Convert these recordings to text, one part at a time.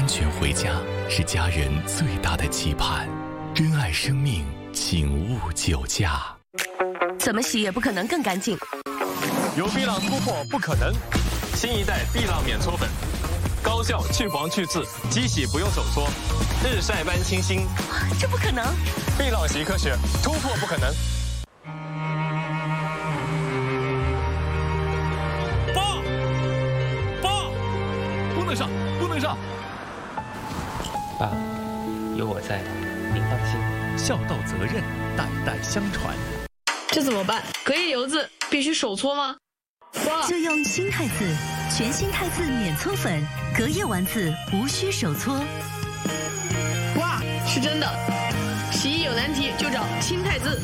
全回家是家人最大的期盼。珍爱生命，请勿酒驾。 怎么洗也不可能更干净。 有碧朗突破不可能，新一代碧朗免搓粉，高效去黄去刺，机洗不用手搓，日晒般清新。 这不可能！ 碧朗洗科学，突破不可能。爸，不能上，不能上！ 爸，有我在，您放心。 孝道责任，代代相传。 这怎么办？隔夜油渍必须手搓吗？ 就用新汰渍，全新汰渍免搓粉，隔夜完渍无需手搓。 哇，是真的！洗衣有难题就找新汰渍。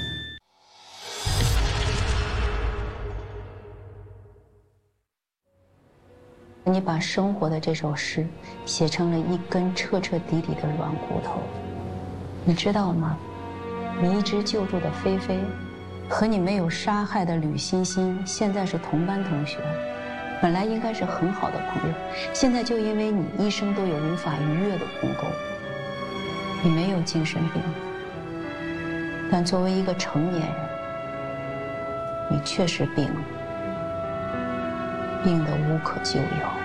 你把生活的这首诗写成了一根彻彻底底的软骨头，你知道吗？你一直救助的菲菲，和你没有杀害的吕欣欣，现在是同班同学，本来应该是很好的朋友，现在就因为你一生都有无法逾越的鸿沟。你没有精神病，但作为一个成年人，你确实病了，病得无可救药。